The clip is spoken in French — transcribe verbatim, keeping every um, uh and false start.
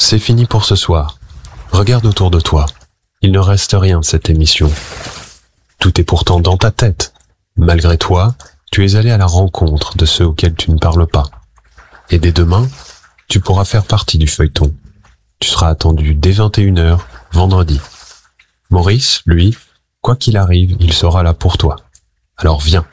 c'est fini pour ce soir. Regarde autour de toi. Il ne reste rien de cette émission. Tout est pourtant dans ta tête. Malgré toi, tu es allé à la rencontre de ceux auxquels tu ne parles pas. Et dès demain, tu pourras faire partie du feuilleton. Tu seras attendu dès vingt et une heures, vendredi. Maurice, lui, quoi qu'il arrive, il sera là pour toi. Alors viens.